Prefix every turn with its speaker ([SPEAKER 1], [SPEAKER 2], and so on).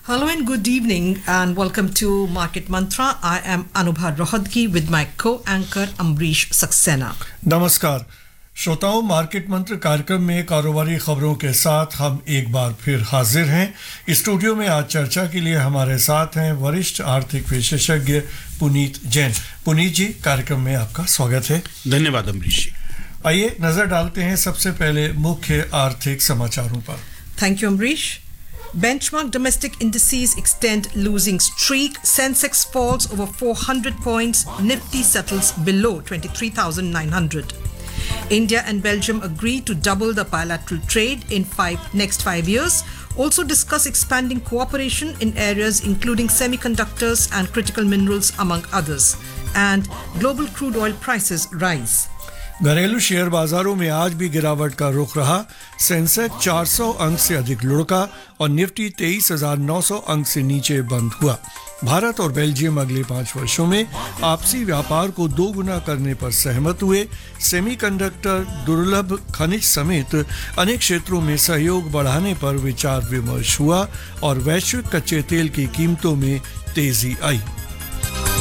[SPEAKER 1] Hello and good evening and welcome to Market Mantra. I am Anubha Rohadgi with my co-anchor Ambrish Saxena.
[SPEAKER 2] नमस्कार श्रोताओं, market मंत्र कार्यक्रम में कारोबारी खबरों के साथ हम एक बार फिर हाजिर हैं। स्टूडियो में आज चर्चा के लिए हमारे साथ हैं वरिष्ठ आर्थिक विशेषज्ञ पुनीत जैन। पुनीत जी, कार्यक्रम में आपका स्वागत है।
[SPEAKER 3] धन्यवाद अमरीश जी।
[SPEAKER 2] आइए नजर डालते हैं सबसे पहले मुख्य आर्थिक समाचारों पर।
[SPEAKER 1] Thank you, Ambrish. Benchmark domestic indices extend losing streak. Sensex falls over 400 points. Nifty settles below 23,900. India and Belgium agree to double the bilateral trade in next 5 years. Also discuss expanding cooperation in areas including semiconductors and critical minerals, among others. And global crude oil prices rise.
[SPEAKER 2] घरेलू share बाजारों में आज भी गिरावट का रुख रहा। Sensex 400 अंक से अधिक लुढ़का और निफ्टी 23,900 अंक से नीचे बंद हुआ। भारत और बेल्जियम अगले 5 वर्षों में आपसी व्यापार को 2 गुना करने पर सहमत हुए। सेमीकंडक्टर, दुर्लभ खनिज समेत अनेक क्षेत्रों में सहयोग बढ़ाने पर विचार विमर्श हुआ और वैश्विक कच्चे तेल की कीमतों में तेजी आई।